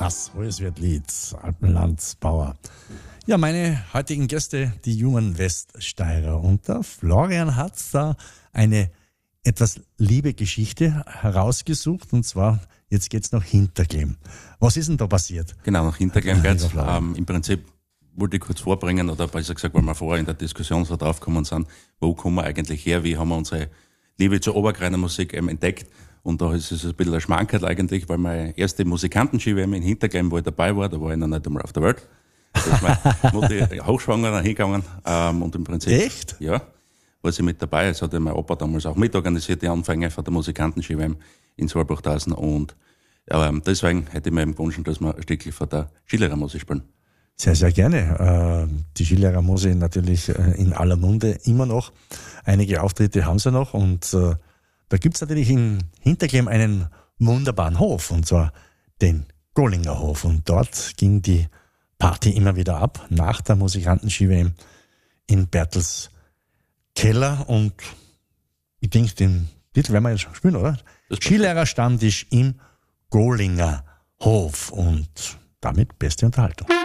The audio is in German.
Das Röswird-Lied, Alpenlandsbauer. Ja, meine heutigen Gäste, die jungen Weststeirer. Und der Florian hat da eine etwas liebe Geschichte herausgesucht. Und zwar, jetzt geht's nach Hinterglemm. Was ist denn da passiert? Genau, nach Hinterglemm geht's. Im Prinzip wollte ich kurz vorbringen, oder besser gesagt, weil wir vorher in der Diskussion so draufgekommen sind, wo kommen wir eigentlich her, wie haben wir unsere Liebe zur Oberkreiner Musik entdeckt. Und da ist es ein bisschen ein Schmankerl eigentlich, weil meine erste Musikantenski-WM in Hinterglemm, wo ich dabei war, da war ich noch nicht einmal auf der Welt. Da ist meine Mutter hochschwanger hingegangen. Und im Prinzip. Echt? Ja, war sie mit dabei. Es hat ja mein Opa damals auch mitorganisiert, die Anfänge von der Musikantenski-WM in Saalbruchhausen. Und deswegen hätte ich mir eben gewünscht, dass wir ein Stückchen von der Skilehrer Musik spielen. Sehr, sehr gerne. Die Skilehrer Musik natürlich in aller Munde immer noch. Einige Auftritte haben sie noch und da gibt's natürlich in Hinterglemm einen wunderbaren Hof, und zwar den Gollinger Hof. Und dort ging die Party immer wieder ab, nach der Musikanten-Ski-WM in Bertels Keller. Und ich denke, den Titel werden wir jetzt spielen, oder? Skilehrer-Stammtisch im Gollinger Hof. Und damit beste Unterhaltung.